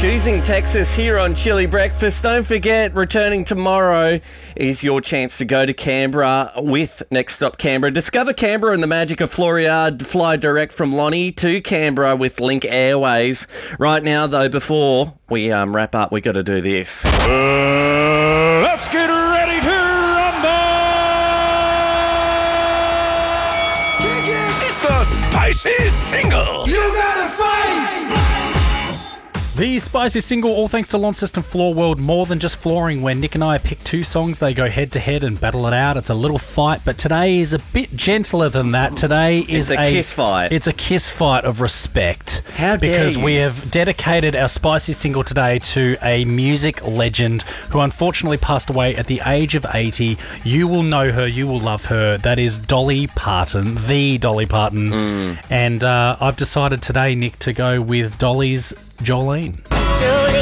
Choosing Texas here on Chili Breakfast. Don't forget, returning tomorrow is your chance to go to Canberra with Next Stop Canberra. Discover Canberra and the magic of Floriade. Fly direct from Lonnie to Canberra with Link Airways. Right now, though, before we wrap up, we got to do this. Let's get ready to rumble! It's the Spicy Single! You gotta fight! The Spicy Single, all thanks to Launceston Floor World. More than just flooring. When Nick and I pick two songs, they go head to head and battle it out. It's a little fight, but today is a bit gentler than that. Today is a kiss fight. It's a kiss fight of respect. How dare Because you. we have dedicated our Spicy Single today to a music legend who unfortunately passed away at the age of 80. You will know her, you will love her. That is Dolly Parton, the Dolly Parton. And I've decided today, Nick, to go with Dolly's Jolene. Jolene.